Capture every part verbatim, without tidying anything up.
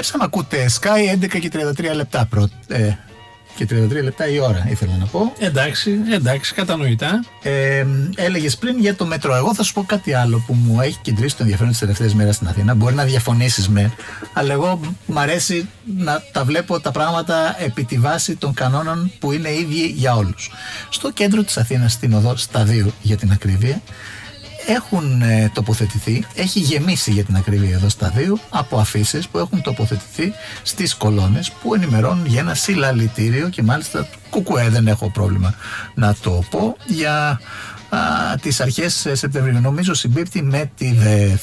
σαν ακούτε Sky έντεκα και τριάντα τρία λεπτά πρώτα. Ε, και τριάντα τρία λεπτά η ώρα ήθελα να πω. Εντάξει, εντάξει, κατανοητά. Ε, έλεγες πριν για το μετρό. Εγώ θα σου πω κάτι άλλο που μου έχει κεντρήσει το ενδιαφέρον τις τελευταίες μέρες στην Αθήνα. Μπορεί να διαφωνήσεις με, αλλά εγώ μ' αρέσει να τα βλέπω τα πράγματα επί τη βάση των κανόνων που είναι ίδιοι για όλους. Στο κέντρο της Αθήνας, στην οδό Σταδίου για την ακρίβεια, έχουν ε, τοποθετηθεί, έχει γεμίσει για την ακρίβεια εδώ Σταδίου από αφήσεις που έχουν τοποθετηθεί στις κολόνες που ενημερώνουν για ένα συλλαλητήριο και μάλιστα κουκουέ, δεν έχω πρόβλημα να το πω, για α, τις αρχές Σεπτεμβρίου. Νομίζω συμπίπτει με τη ΔΕΘ.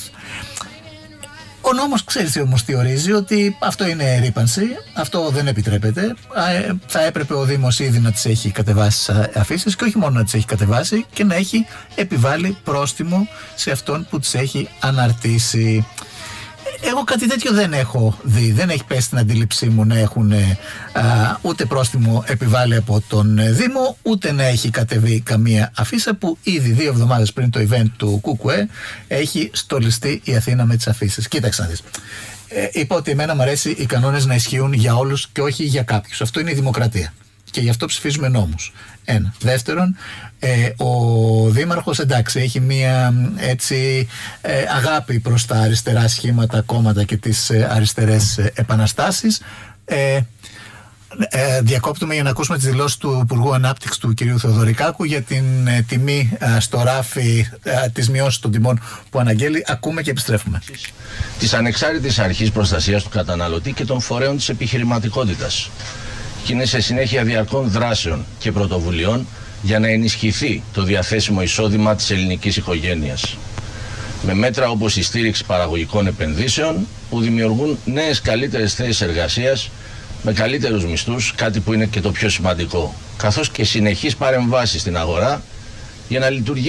Ο νόμος, ξέρεις όμως τι ορίζει, ότι αυτό είναι ρύπανση, αυτό δεν επιτρέπεται. Θα έπρεπε ο Δήμος ήδη να τις έχει κατεβάσει αφήσεις και όχι μόνο να τις έχει κατεβάσει και να έχει επιβάλει πρόστιμο σε αυτόν που τις έχει αναρτήσει. Εγώ κάτι τέτοιο δεν έχω δει, δεν έχει πέσει στην αντίληψή μου να έχουν α, ούτε πρόστιμο επιβάλει από τον Δήμο, ούτε να έχει κατεβεί καμία αφίσα, που ήδη δύο εβδομάδες πριν το event του ΚΚΕ έχει στολιστεί η Αθήνα με τις αφίσεις. Κοίταξε να δεις. Ε, είπα ότι εμένα μου αρέσει οι κανόνες να ισχύουν για όλους και όχι για κάποιους. Αυτό είναι η δημοκρατία. Και γι' αυτό ψηφίζουμε νόμους. Ένα. Δεύτερον, ε, ο Δήμαρχος, εντάξει, έχει μία έτσι ε, αγάπη προς τα αριστερά σχήματα, κόμματα και τις ε, αριστερές ε, επαναστάσεις. Ε, ε, διακόπτουμε για να ακούσουμε τις δηλώσεις του Υπουργού Ανάπτυξης του κ. Θεοδωρικάκου για την ε, τιμή ε, στο ράφι ε, της μειώσης των τιμών που αναγγέλει. Ακούμε και επιστρέφουμε. Της ανεξάρτητης αρχής προστασίας του καταναλωτή και των φορέων της επιχειρηματικότητας. Και είναι σε συνέχεια διαρκών δράσεων και πρωτοβουλειών για να ενισχυθεί το διαθέσιμο εισόδημα της ελληνικής οικογένειας. Με μέτρα όπως η στήριξη παραγωγικών επενδύσεων που δημιουργούν νέες καλύτερες θέσεις εργασίας με καλύτερους μισθούς, κάτι που είναι και το πιο σημαντικό, καθώς και συνεχείς παρεμβάσεις στην αγορά για να λειτουργεί